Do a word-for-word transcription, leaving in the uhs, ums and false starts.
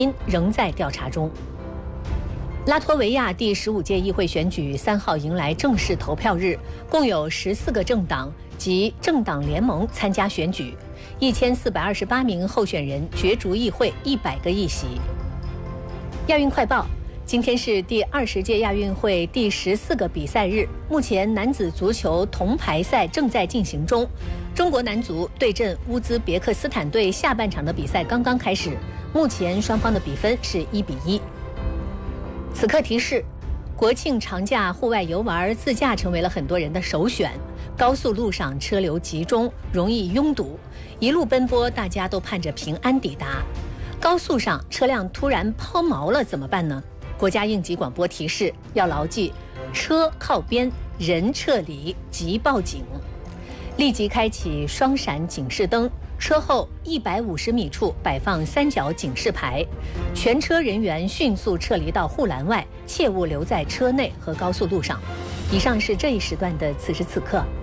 因仍在调查中。拉脱维亚第十五届议会选举三号迎来正式投票日，共有十四个政党及政党联盟参加选举，一千四百二十八名候选人角逐议会一百个议席。亚运快报。今天是第二十届亚运会第十四个比赛日，目前男子足球铜牌赛正在进行中。中国男足对阵乌兹别克斯坦队下半场的比赛刚刚开始，目前双方的比分是一比一。此刻提示：国庆长假户外游玩自驾成为了很多人的首选。高速路上车流集中，容易拥堵，一路奔波，大家都盼着平安抵达。高速上车辆突然抛锚了怎么办呢？国家应急广播提示要牢记：车靠边，人撤离即报警。立即开启双闪警示灯，车后一百五十米处摆放三角警示牌，全车人员迅速撤离到护栏外，切勿留在车内和高速路上。以上是这一时段的此时此刻。